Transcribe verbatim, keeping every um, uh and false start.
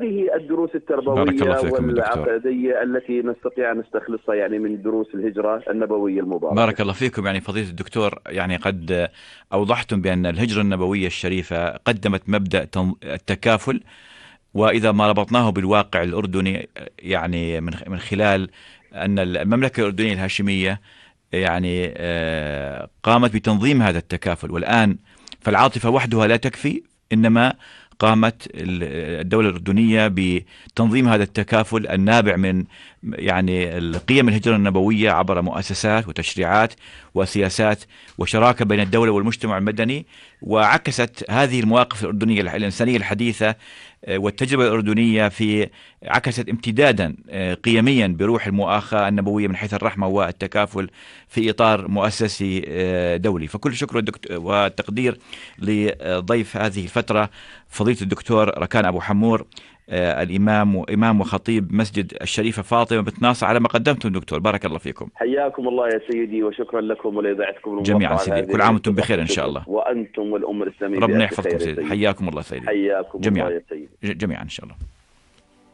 هذه الدروس التربوية والعقدية التي نستطيع أن نستخلصها يعني من دروس الهجرة النبوية المباركة. بارك الله فيكم. يعني فضيلة الدكتور، يعني قد أوضحتم بأن الهجرة النبوية الشريفة قدمت مبدأ التكافل، وإذا ما ربطناه بالواقع الأردني يعني من من خلال أن المملكة الأردنية الهاشمية يعني قامت بتنظيم هذا التكافل، والآن فالعاطفة وحدها لا تكفي، إنما قامت الدولة الأردنية بتنظيم هذا التكافل النابع من يعني القيم الهجرة النبوية عبر مؤسسات وتشريعات وسياسات وشراكة بين الدولة والمجتمع المدني. وعكست هذه المواقف الأردنية الإنسانية الحديثة والتجربة الأردنية في عكست امتدادا قيميا بروح المؤاخاة النبوية من حيث الرحمة والتكافل في إطار مؤسسي دولي. فكل شكر والتقدير لضيف هذه الفترة فضيلة الدكتور ركان أبو حمور، الإمام وإمام وخطيب مسجد الشريفة فاطمة بنت ناصر، على ما قدمتم دكتور. بارك الله فيكم. حياكم الله يا سيدي، وشكرا لكم ولإذاعتكم جميعا سيدي. كل عام وانتم بخير إن شاء الله، وأنتم والأمة الإسلامية ربنا يحفظكم سيدي. حياكم الله سيدي حياكم جميعا. الله يا سيدي جميعا إن شاء الله.